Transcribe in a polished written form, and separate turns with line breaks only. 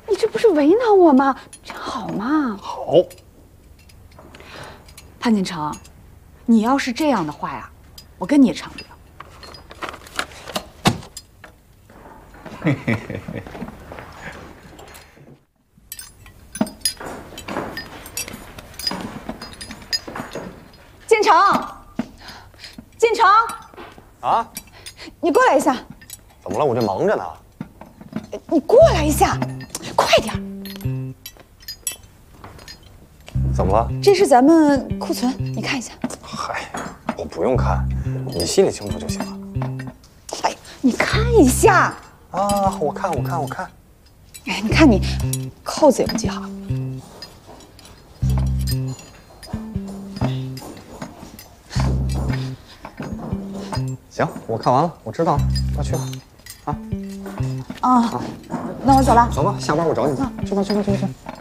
你这不是为难我吗？这样好吗？
好。
潘建成，你要是这样的话呀，我跟你也长不了。
嘿嘿嘿嘿。
建成，建成，
啊，
你过来一下。
怎么了？我这忙着呢。
你过来一下，快点儿。
怎么了？
这是咱们库存，你看一下。
嗨，我不用看，你心里清楚就行了。
哎，你看一下。
啊，我看。
哎，你看你扣子也不系好。
行，我看完了，我知道了，要去了。
啊，那我走了。
走吧，下班我找你去。去吧。